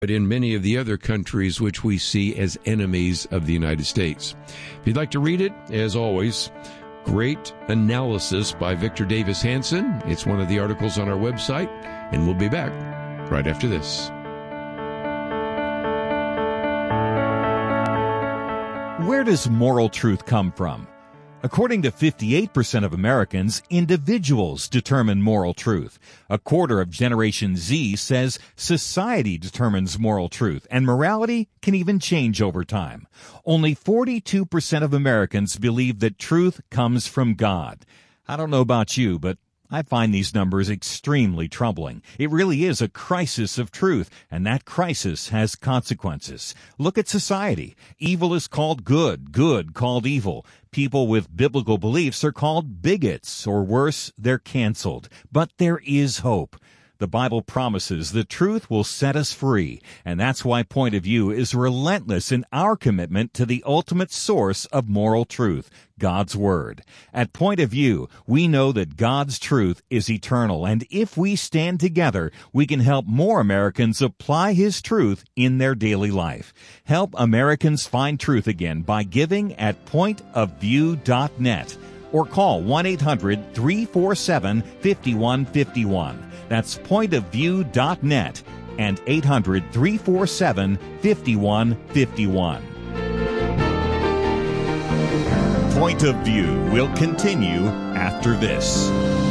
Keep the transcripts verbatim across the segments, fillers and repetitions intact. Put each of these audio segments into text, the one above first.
but in many of the other countries which we see as enemies of the United States. If you'd like to read it, as always, great analysis by Victor Davis Hanson. It's one of the articles on our website, and we'll be back right after this. Where does moral truth come from? According to fifty-eight percent of Americans, individuals determine moral truth. A quarter of Generation Z says society determines moral truth, and morality can even change over time. Only forty-two percent of Americans believe that truth comes from God. I don't know about you, but I find these numbers extremely troubling. It really is a crisis of truth, and that crisis has consequences. Look at society. Evil is called good, good called evil. People with biblical beliefs are called bigots, or worse, they're canceled. But there is hope. The Bible promises the truth will set us free, and that's why Point of View is relentless in our commitment to the ultimate source of moral truth, God's Word. At Point of View, we know that God's truth is eternal, and if we stand together, we can help more Americans apply His truth in their daily life. Help Americans find truth again by giving at point of view dot net or call one eight hundred three four seven five one five one. That's point of view dot net and eight hundred three four seven five one five one. Point of View will continue after this.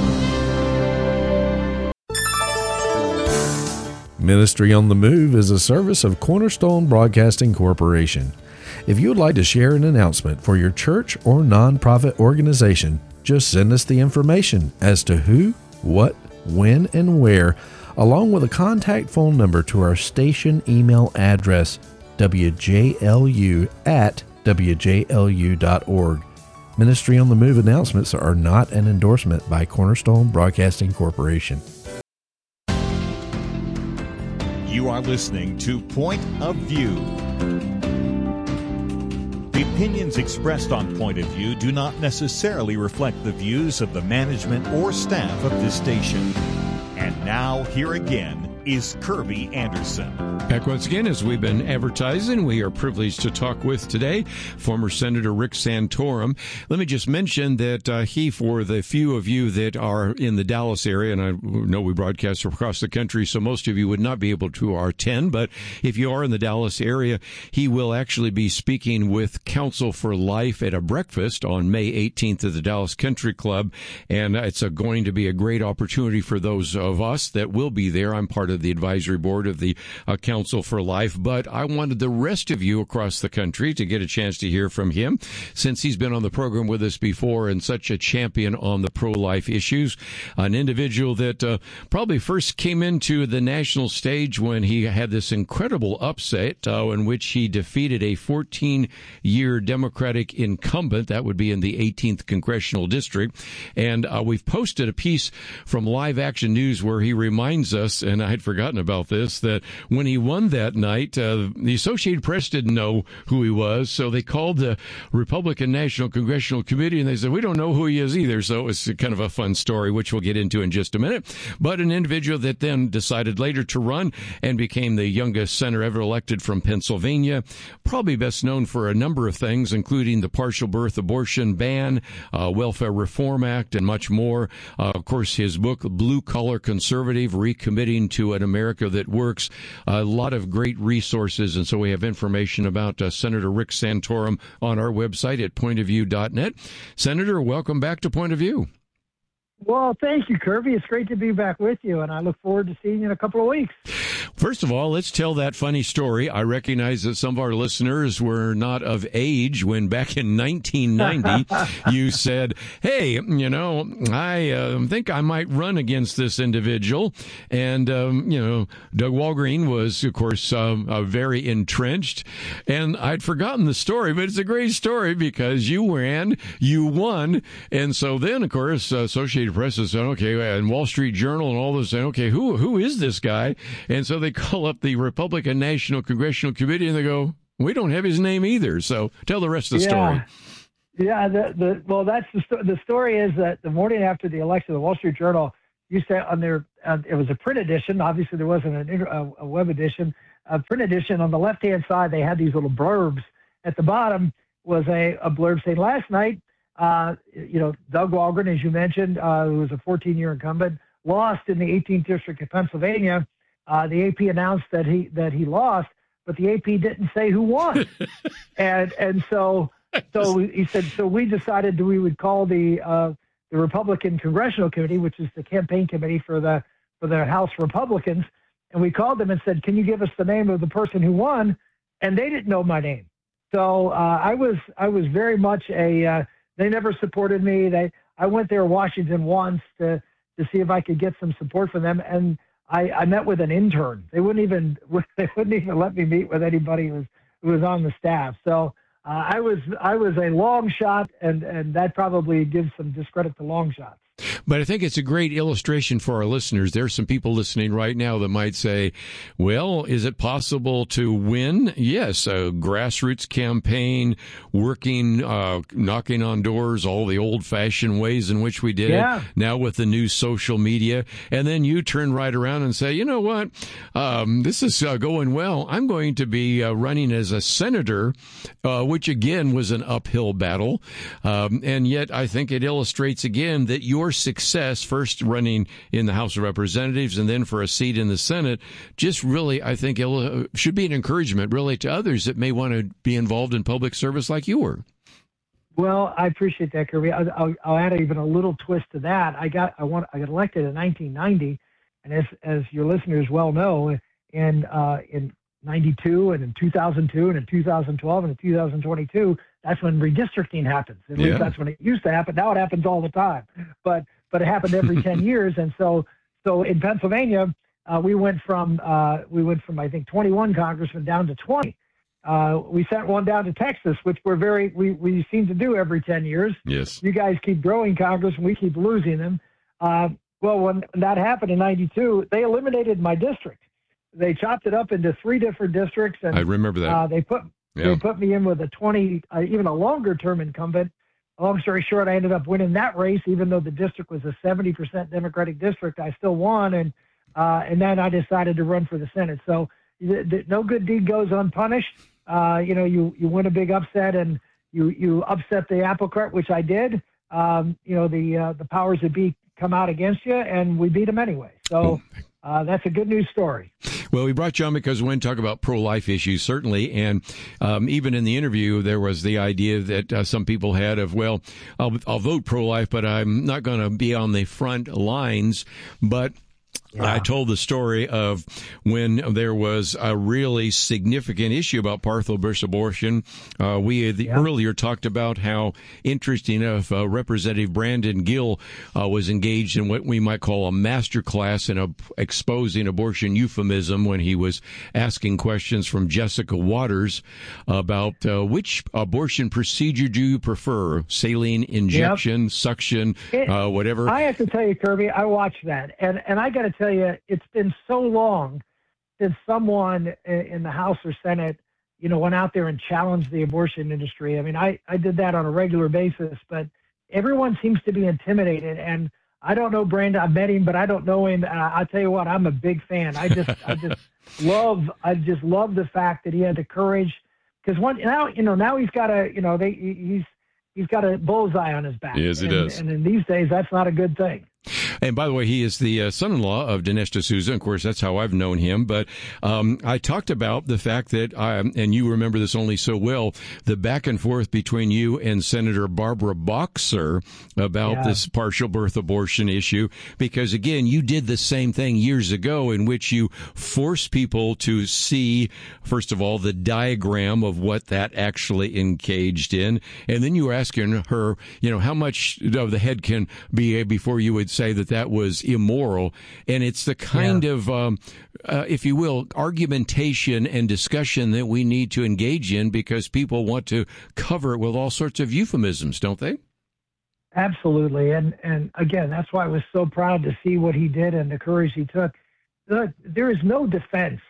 Ministry on the Move is a service of Cornerstone Broadcasting Corporation. If you would like to share an announcement for your church or nonprofit organization, just send us the information as to who, what, when, and where, along with a contact phone number to our station email address, w j l u at w j l u dot org. Ministry on the Move announcements are not an endorsement by Cornerstone Broadcasting Corporation. You are listening to Point of View. The opinions expressed on Point of View do not necessarily reflect the views of the management or staff of this station. And now, here again is Kirby Anderson. Back once again, as we've been advertising, we are privileged to talk with today former Senator Rick Santorum. Let me just mention that uh, he, for the few of you that are in the Dallas area, and I know we broadcast across the country, so most of you would not be able to attend, but if you are in the Dallas area, he will actually be speaking with Counsel for Life at a breakfast on May eighteenth at the Dallas Country Club, and it's a, going to be a great opportunity for those of us that will be there. I'm part of the advisory board of the uh, Counsel for Life, but I wanted the rest of you across the country to get a chance to hear from him, since he's been on the program with us before and such a champion on the pro-life issues. An individual that uh, probably first came into the national stage when he had this incredible upset uh, in which he defeated a fourteen-year Democratic incumbent. That would be in the eighteenth Congressional District. And uh, we've posted a piece from Live Action News where he reminds us, and I had forgotten about this, that when he won that night, uh, the Associated Press didn't know who he was, so they called the Republican National Congressional Committee, and they said, we don't know who he is either. So it was kind of a fun story, which we'll get into in just a minute. But an individual that then decided later to run and became the youngest senator ever elected from Pennsylvania, probably best known for a number of things, including the partial birth abortion ban, uh, Welfare Reform Act, and much more. Uh, of course, his book, Blue Collar Conservative, Recommitting to an America That Works. A lot of great resources, and so we have information about uh, Senator Rick Santorum on our website at point of view dot net. Senator, welcome back to Point of View. Well, thank you, Kirby. It's great to be back with you, and I look forward to seeing you in a couple of weeks. First of all, let's tell that funny story. I recognize that some of our listeners were not of age when back in nineteen ninety you said, hey, you know, I uh, think I might run against this individual. And, um, you know, Doug Walgreen was, of course, uh, uh, very entrenched. And I'd forgotten the story, but it's a great story because you ran, you won. And so then, of course, uh, Associated Press said, okay, and Wall Street Journal and all those saying, okay, who who is this guy? And so they call up the Republican National Congressional Committee and they go, we don't have his name either. So tell the rest of the yeah. story. Yeah, the, the, well, that's the, sto- the story is that the morning after the election, the Wall Street Journal used to, on their, uh, it was a print edition. Obviously, there wasn't an, a, a web edition. a print edition. On the left-hand side, they had these little blurbs. At the bottom was a, a blurb saying, last night, uh, you know, Doug Walgren, as you mentioned, uh, who was a fourteen-year incumbent, lost in the eighteenth District of Pennsylvania. Uh, the A P announced that he that he lost, but the A P didn't say who won. and and so so he said, so we decided that we would call the uh, the Republican Congressional Committee, which is the campaign committee for the for the House Republicans, and we called them and said, can you give us the name of the person who won? And they didn't know my name. So uh, I was I was very much a uh, they never supported me. They I went there Washington once to to see if I could get some support from them, and I, I met with an intern. They wouldn't even they wouldn't even let me meet with anybody who was who was on the staff. So uh, I was I was a long shot, and and that probably gives some discredit to long shots. But I think it's a great illustration for our listeners. There's some people listening right now that might say, well, is it possible to win? Yes, a grassroots campaign, working, uh, knocking on doors, all the old-fashioned ways in which we did yeah. it, now with the new social media. And then you turn right around and say, you know what, um, this is uh, going well. I'm going to be uh, running as a senator, uh, which, again, was an uphill battle. Um, and yet I think it illustrates, again, that your success, first running in the House of Representatives and then for a seat in the Senate, just really, I think, should be an encouragement, really, to others that may want to be involved in public service like you were. Well, I appreciate that, Kirby. I'll, I'll, I'll add even a little twist to that. I got I want I got elected in nineteen ninety, and as as your listeners well know, in uh, in ninety-two and in two thousand two and in two thousand twelve and in two thousand twenty-two, that's when redistricting happens. At least yeah. that's when it used to happen. Now it happens all the time, but but it happened every ten years. And so so in Pennsylvania, uh, we went from uh, we went from I think twenty-one congressmen down to twenty. Uh, we sent one down to Texas, which we're very we we seem to do every ten years. Yes, you guys keep growing Congress, and we keep losing them. Uh, well, when that happened in ninety-two, they eliminated my district. They chopped it up into three different districts, and I remember that. Uh, they put yeah. they put me in with a twenty, uh, even a longer term incumbent. Long story short, I ended up winning that race, even though the district was a seventy percent Democratic district. I still won, and uh, and then I decided to run for the Senate. So th- th- no good deed goes unpunished. Uh, you know, you, you win a big upset, and you you upset the apple cart, which I did. Um, you know, the uh, the powers that be come out against you, and we beat them anyway. So uh, that's a good news story. Well, we brought you on because we want to talk about pro-life issues, certainly. And um, even in the interview, there was the idea that uh, some people had of, well, I'll, I'll vote pro-life, but I'm not going to be on the front lines. But yeah. I told the story of when there was a really significant issue about Parthel-Bush abortion. Uh, we had yeah. earlier talked about how, interesting enough, uh, Representative Brandon Gill uh, was engaged in what we might call a master class in a, exposing abortion euphemism when he was asking questions from Jessica Waters about uh, which abortion procedure do you prefer, saline injection, yep. suction, it, uh, whatever. I have to tell you, Kirby, I watched that, and, and I got to tell you, it's been so long since someone in the House or Senate, you know, went out there and challenged the abortion industry. I mean, I, I did that on a regular basis, but everyone seems to be intimidated. And I don't know Brandon. I've met him, but I don't know him. Uh, I'll tell you what, I'm a big fan. I just, I just love, I just love the fact that he had the courage. Because one now, you know, now he's got a, you know, they, he's, he's got a bullseye on his back. Yes, he and, does. And in these days, that's not a good thing. And by the way, he is the uh, son-in-law of Dinesh D'Souza. Of course, that's how I've known him. But um, I talked about the fact that, I, and you remember this only so well, the back and forth between you and Senator Barbara Boxer about yeah. this partial birth abortion issue. Because, again, you did the same thing years ago in which you forced people to see, first of all, the diagram of what that actually engaged in. And then you were asking her, you know, how much of the head can be before you would say that that was immoral. And it's the kind yeah. of, um, uh, if you will, argumentation and discussion that we need to engage in because people want to cover it with all sorts of euphemisms, don't they? Absolutely. And, and again, that's why I was so proud to see what he did and the courage he took. Look, there is no defense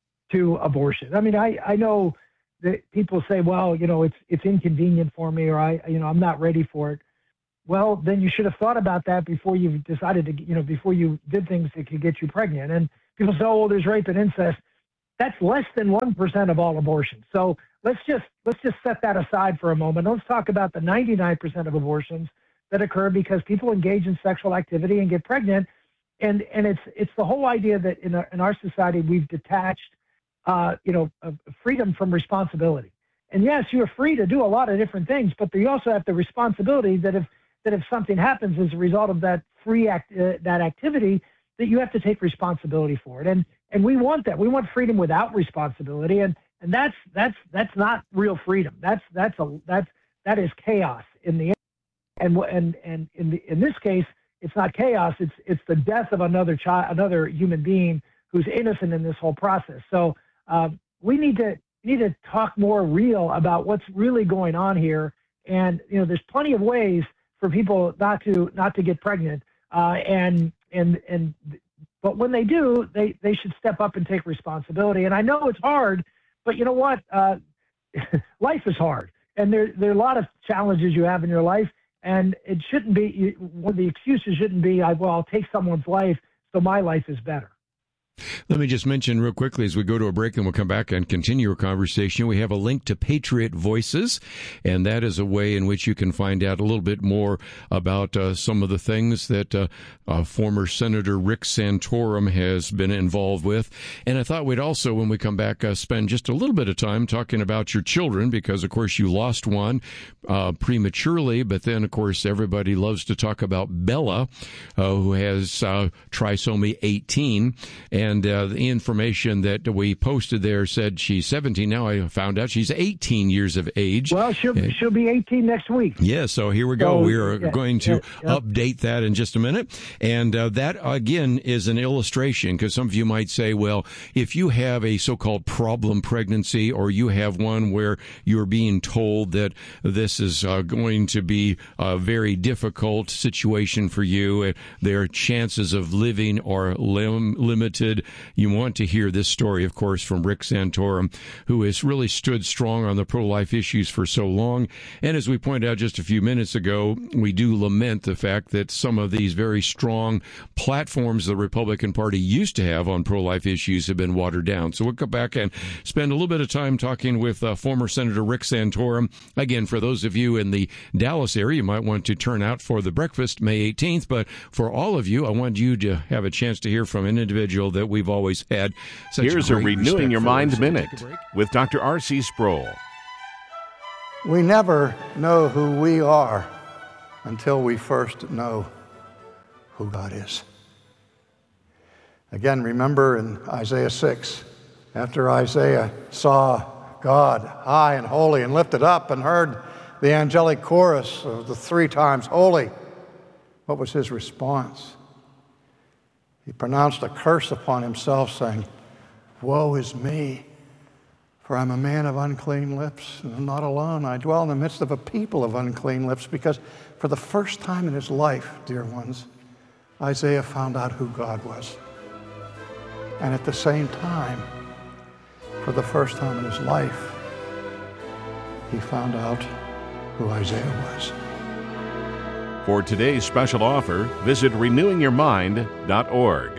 to abortion. I mean, I, I know that people say, well, you know, it's, it's inconvenient for me, or I, you know, I'm not ready for it. Well, then you should have thought about that before you decided to, you know, before you did things that could get you pregnant. And people say, oh, well, there's rape and incest. that's less than one percent of all abortions. So let's just let's just set that aside for a moment. Let's talk about the ninety-nine percent of abortions that occur because people engage in sexual activity and get pregnant. And and it's it's the whole idea that in our, in our society we've detached, uh, you know, uh, freedom from responsibility. And yes, you're free to do a lot of different things, but you also have the responsibility that if that if something happens as a result of that free act uh, that activity, that you have to take responsibility for it. And and we want that. We want freedom without responsibility, and and that's that's that's not real freedom. That's that's a that's that is chaos in the end. And and and in the, in this case, it's not chaos. It's it's the death of another child, another human being who's innocent in this whole process. So uh, we need to need to talk more real about what's really going on here. And you know, there's plenty of ways for people not to not to get pregnant. Uh, and and and but when they do, they they should step up and take responsibility. And I know it's hard, but you know what? Uh, life is hard, and there there are a lot of challenges you have in your life. And it shouldn't be, you, one of the excuses shouldn't be, I, well, I'll take someone's life so my life is better. Let me just mention real quickly as we go to a break and we'll come back and continue our conversation. We have a link to Patriot Voices, and that is a way in which you can find out a little bit more about uh, some of the things that uh, uh, former Senator Rick Santorum has been involved with. And I thought we'd also, when we come back, uh, spend just a little bit of time talking about your children, because, of course, you lost one uh, prematurely, but then, of course, everybody loves to talk about Bella, uh, who has uh, trisomy eighteen. And And uh, the information that we posted there said she's seventeen. Now I found out she's eighteen years of age. Well, she'll, uh, she'll be eighteen next week. Yeah, so here we go. So, we are yeah, going to yeah, yeah. update that in just a minute. And uh, that, again, is an illustration, because some of you might say, well, if you have a so-called problem pregnancy, or you have one where you're being told that this is uh, going to be a very difficult situation for you, uh, their chances of living are lim- limited. You want to hear this story, of course, from Rick Santorum, who has really stood strong on the pro-life issues for so long. And as we pointed out just a few minutes ago, we do lament the fact that some of these very strong platforms the Republican Party used to have on pro-life issues have been watered down. So we'll come back and spend a little bit of time talking with uh, former Senator Rick Santorum. Again, for those of you in the Dallas area, you might want to turn out for the breakfast May eighteenth. But for all of you, I want you to have a chance to hear from an individual that we've always had such Here's a great Renewing Your respect for. Mind So Minute take a break. with Doctor R C Sproul. We never know who we are until we first know who God is. Again, remember in Isaiah six, after Isaiah saw God high and holy and lifted up and heard the angelic chorus of the three times holy, what was his response? He pronounced a curse upon himself, saying, "Woe is me, for I'm a man of unclean lips, and I'm not alone. I dwell in the midst of a people of unclean lips," because for the first time in his life, dear ones, Isaiah found out who God was. And at the same time, for the first time in his life, he found out who Isaiah was. For today's special offer, visit renewing your mind dot org.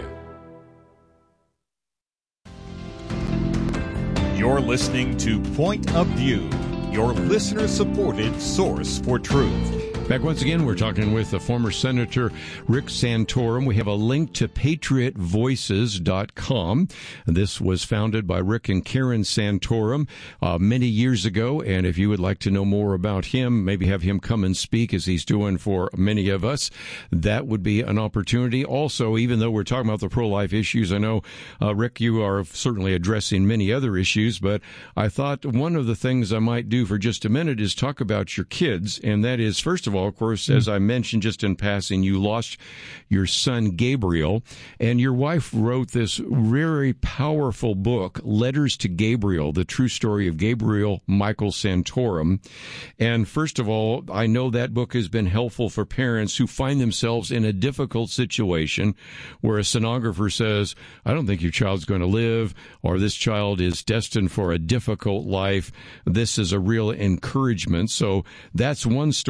You're listening to Point of View, your listener-supported source for truth. Back once again, we're talking with the former Senator Rick Santorum. We have a link to patriot voices dot com. This was founded by Rick and Karen Santorum uh, many years ago. And if you would like to know more about him, maybe have him come and speak as he's doing for many of us, that would be an opportunity. Also, even though we're talking about the pro-life issues, I know, uh, Rick, you are certainly addressing many other issues, but I thought one of the things I might do for just a minute is talk about your kids. And that is, first of all, of course, as I mentioned just in passing, you lost your son, Gabriel, and your wife wrote this very powerful book, Letters to Gabriel, the true story of Gabriel Michael Santorum. And first of all, I know that book has been helpful for parents who find themselves in a difficult situation where a sonographer says, "I don't think your child's going to live," or "This child is destined for a difficult life." This is a real encouragement. So that's one story. But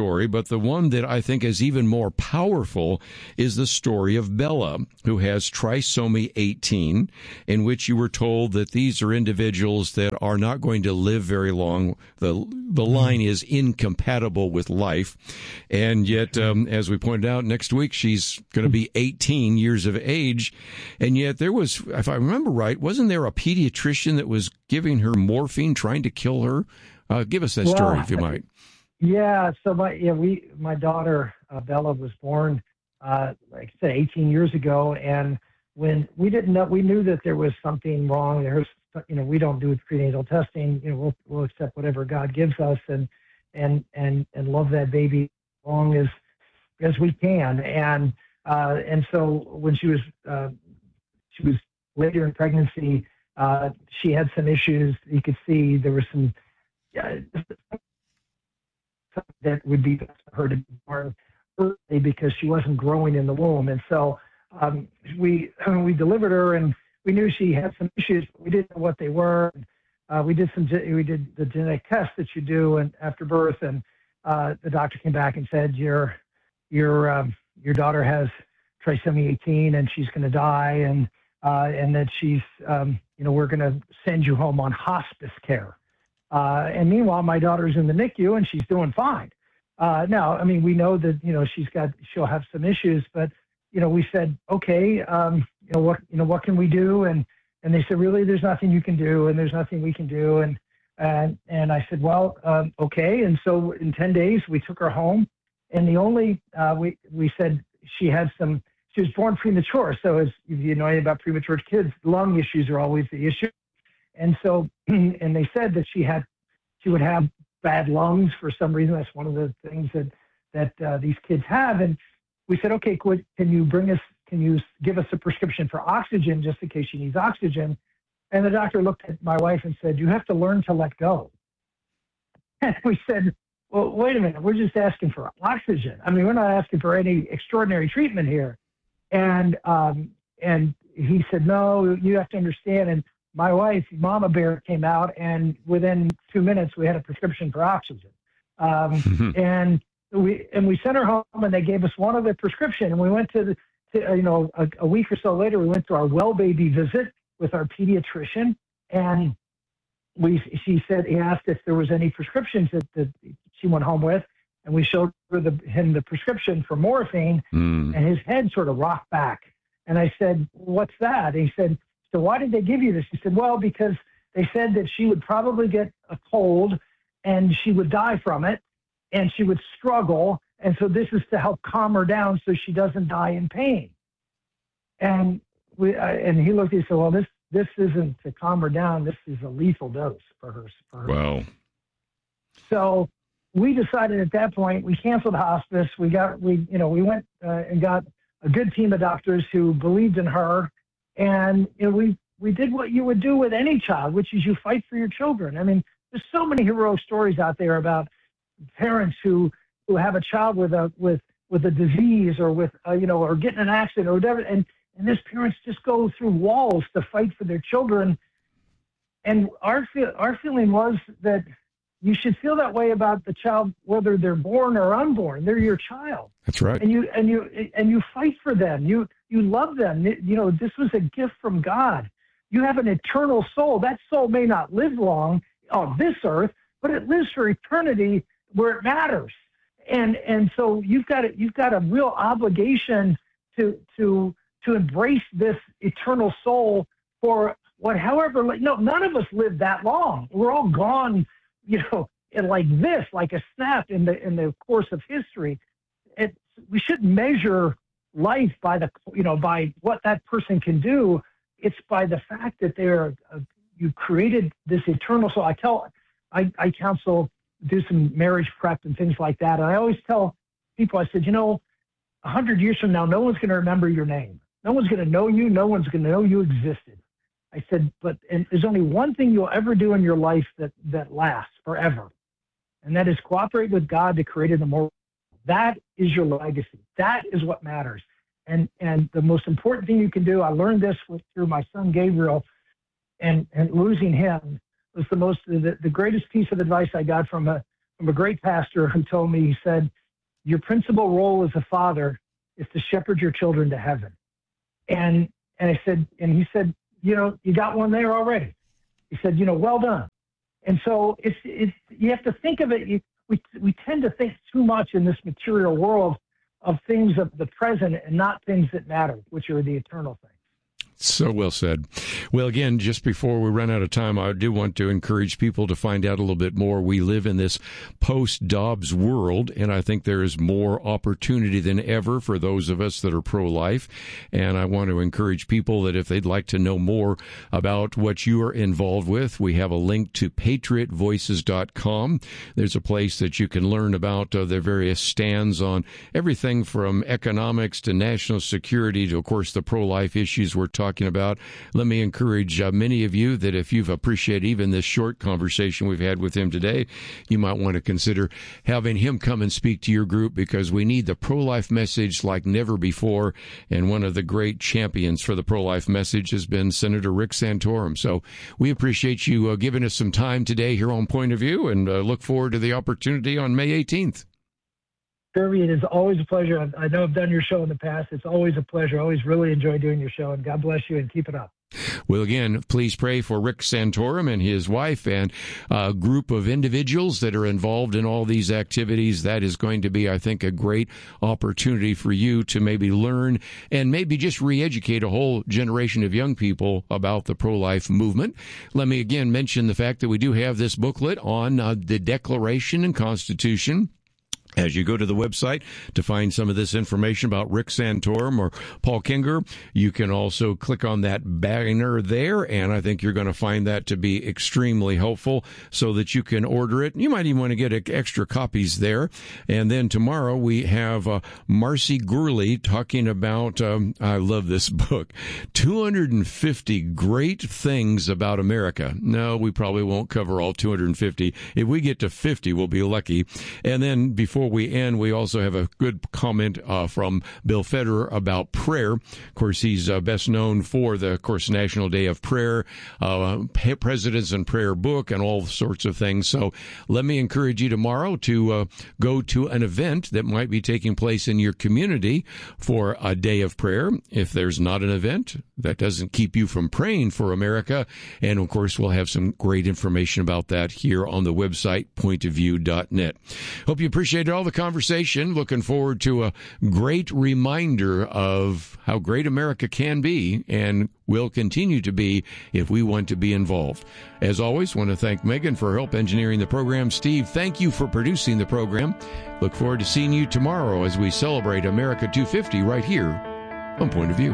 the one that I think is even more powerful is the story of Bella, who has trisomy eighteen, in which you were told that these are individuals that are not going to live very long. The the line is incompatible with life. And yet, um, as we pointed out, next week she's going to be eighteen years of age. And yet there was, if I remember right, wasn't there a pediatrician that was giving her morphine, trying to kill her? Uh, give us that Well, story, if you might. Yeah, so my yeah we my daughter uh, Bella was born uh, like I said eighteen years ago, and when we didn't know, we knew that there was something wrong. There's you know we don't do prenatal testing. You know we'll we'll accept whatever God gives us and and and and love that baby as long as as we can. And uh, and so when she was uh, she was later in pregnancy, uh, she had some issues. You could see there was some. Uh, that would be best for her to be born early because she wasn't growing in the womb. And so um, we we delivered her, and we knew she had some issues, but we didn't know what they were. Uh, we did some we did the genetic test that you do and after birth, and uh, the doctor came back and said your your um, your daughter has trisomy eighteen and she's going to die, and uh, and that she's um, you know we're going to send you home on hospice care. Uh, and meanwhile, my daughter's in the N I C U and she's doing fine. Uh, now, I mean, we know that, you know, she's got, she'll have some issues, but, you know, we said, okay, um, you know, what, you know, what can we do? And, and they said, really, there's nothing you can do. And there's nothing we can do. And, and, and I said, well, um, okay. And so in ten days, we took her home, and the only, uh, we, we said she had some, she was born premature. So as if you know anything about premature kids, lung issues are always the issue. And so, and they said that she had, she would have bad lungs for some reason. That's one of the things that that uh, these kids have. And we said, okay, could, can you bring us, can you give us a prescription for oxygen just in case she needs oxygen? And the doctor looked at my wife and said, you have to learn to let go. And we said, well, wait a minute, we're just asking for oxygen. I mean, we're not asking for any extraordinary treatment here. And um, and he said, no, you have to understand. And my wife, Mama Bear, came out, and within two minutes, we had a prescription for oxygen. Um, and we and we sent her home, and they gave us one other prescription. And we went to, the, to uh, you know, a, a week or so later, we went to our well baby visit with our pediatrician, and we she said he asked if there was any prescriptions that, that she went home with, and we showed her the, him the prescription for morphine, mm. and his head sort of rocked back. And I said, "What's that?" And he said, so why did they give you this? He said, well, because they said that she would probably get a cold and she would die from it and she would struggle. And so this is to help calm her down so she doesn't die in pain. And we, uh, and he looked, he said, well, this, this isn't to calm her down. This is a lethal dose for her. For her. Wow. So we decided at that point, we canceled hospice. We got, we, you know, we went uh, and got a good team of doctors who believed in her. And you know, we we did what you would do with any child, which is you fight for your children. I mean, there's so many heroic stories out there about parents who, who have a child with a with with a disease or with a, you know or getting an accident or whatever, and and these parents just go through walls to fight for their children. And our our feeling was that you should feel that way about the child, whether they're born or unborn. They're your child. That's right. And you and you and you fight for them. You you love them. You know, this was a gift from God. You have an eternal soul. That soul may not live long on this earth, but it lives for eternity where it matters. And and so you've got a, you've got a real obligation to to to embrace this eternal soul for what, however, like, no, none of us live that long. We're all gone, you know, in like this, like a snap in the in the course of history. It, we shouldn't measure life by the, you know, by what that person can do. It's by the fact that they're, uh, you created this eternal soul. I tell, I, I counsel, do some marriage prep and things like that. And I always tell people, I said, you know, a hundred years from now, no one's going to remember your name. No one's going to know you. No one's going to know you existed. I said, but and there's only one thing you'll ever do in your life that, that lasts forever. And that is cooperate with God to create an immortal. That is your legacy. That is what matters. And and the most important thing you can do, I learned this with, through my son Gabriel, and, and losing him was the most the, the greatest piece of advice I got from a from a great pastor who told me, he said, your principal role as a father is to shepherd your children to heaven. And and I said, and he said, you know, you got one there already. He said, you know, well done. And so it's it's you have to think of it. You, we we tend to think too much in this material world of things of the present and not things that matter, which are the eternal things. So well said. Well, again, just before we run out of time, I do want to encourage people to find out a little bit more. We live in this post-Dobbs world, and I think there is more opportunity than ever for those of us that are pro-life. And I want to encourage people that if they'd like to know more about what you are involved with, we have a link to patriot voices dot com. There's a place that you can learn about uh, their various stands on everything from economics to national security to, of course, the pro-life issues we're talking about. Let me encourage uh, many of you that if you've appreciated even this short conversation we've had with him today, you might want to consider having him come and speak to your group, because we need the pro-life message like never before. And one of the great champions for the pro-life message has been Senator Rick Santorum. So we appreciate you uh, giving us some time today here on Point of View, and uh, look forward to the opportunity on May eighteenth. Kirby, it is always a pleasure. I know I've done your show in the past. It's always a pleasure. I always really enjoy doing your show, and God bless you and keep it up. Well, again, please pray for Rick Santorum and his wife and a group of individuals that are involved in all these activities. That is going to be, I think, a great opportunity for you to maybe learn and maybe just re-educate a whole generation of young people about the pro-life movement. Let me again mention the fact that we do have this booklet on uh, the Declaration and Constitution. As you go to the website to find some of this information about Rick Santorum or Paul Kinger, you can also click on that banner there, and I think you're going to find that to be extremely helpful so that you can order it. You might even want to get extra copies there. And then tomorrow we have uh, Marcy Gurley talking about, um, I love this book, two hundred fifty Great Things About America. No, we probably won't cover all two hundred fifty. If we get to fifty, we'll be lucky. And then before Before we end, we also have a good comment uh, from Bill Federer about prayer. Of course, he's uh, best known for the, of course, National Day of Prayer, uh, Presidents and Prayer book, and all sorts of things. So let me encourage you tomorrow to uh, go to an event that might be taking place in your community for a day of prayer. If there's not an event, that doesn't keep you from praying for America. And, of course, we'll have some great information about that here on the website, point of view dot net. Hope you appreciate all the conversation. Looking forward to a great reminder of how great America can be and will continue to be if we want to be involved. As always, want to thank Megan for help engineering the program. Steve, thank you for producing the program. Look forward to seeing you tomorrow as we celebrate America two fifty right here on Point of View.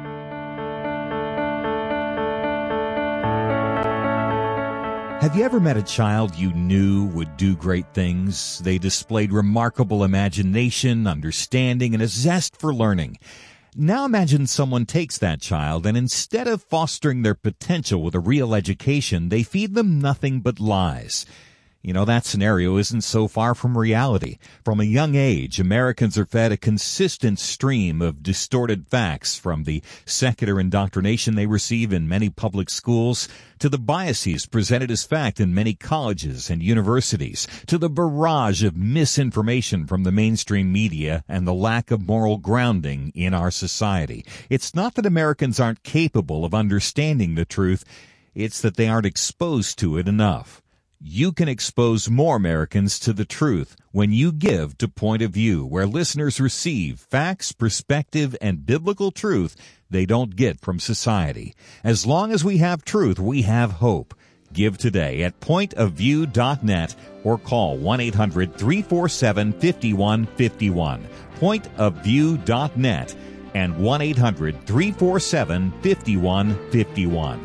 Have you ever met a child you knew would do great things? They displayed remarkable imagination, understanding, and a zest for learning. Now imagine someone takes that child and instead of fostering their potential with a real education, they feed them nothing but lies. You know, that scenario isn't so far from reality. From a young age, Americans are fed a consistent stream of distorted facts, from the secular indoctrination they receive in many public schools, to the biases presented as fact in many colleges and universities, to the barrage of misinformation from the mainstream media and the lack of moral grounding in our society. It's not that Americans aren't capable of understanding the truth, it's that they aren't exposed to it enough. You can expose more Americans to the truth when you give to Point of View, where listeners receive facts, perspective, and biblical truth they don't get from society. As long as we have truth, we have hope. Give today at point of view dot net or call one eight hundred three four seven five one five one. point of view dot net and one eight hundred three four seven five one five one.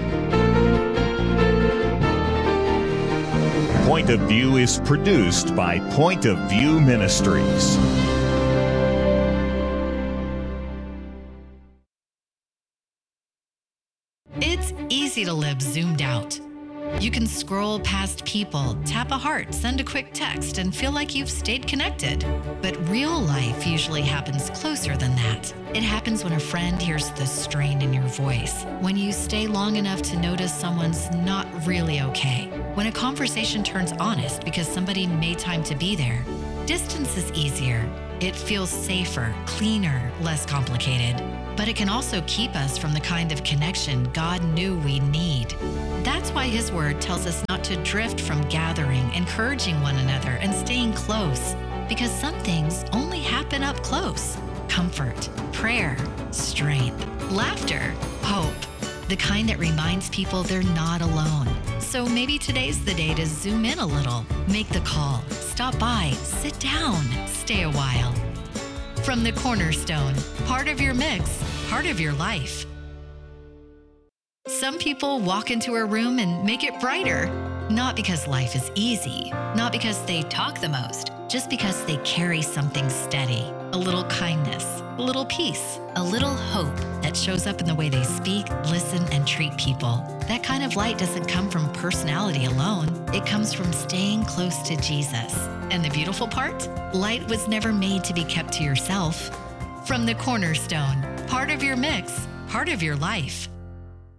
Point of View is produced by Point of View Ministries. It's easy to live zoomed out. You can scroll past people, tap a heart, send a quick text, and feel like you've stayed connected. But real life usually happens closer than that. It happens when a friend hears the strain in your voice, when you stay long enough to notice someone's not really okay, when a conversation turns honest because somebody made time to be there, Distance is easier. It feels safer, cleaner, less complicated. But it can also keep us from the kind of connection God knew we need. That's why His Word tells us not to drift from gathering, encouraging one another, and staying close, because some things only happen up close. Comfort, prayer, strength, laughter, hope. The kind that reminds people they're not alone. So maybe today's the day to zoom in a little, make the call, stop by, sit down, stay a while. From the Cornerstone, part of your mix, part of your life. Some people walk into a room and make it brighter, not because life is easy, not because they talk the most, just because they carry something steady, a little kindness, a little peace, a little hope that shows up in the way they speak, listen, and treat people. That kind of light doesn't come from personality alone. It comes from staying close to Jesus. And the beautiful part? Light was never made to be kept to yourself. From the Cornerstone, part of your mix, part of your life.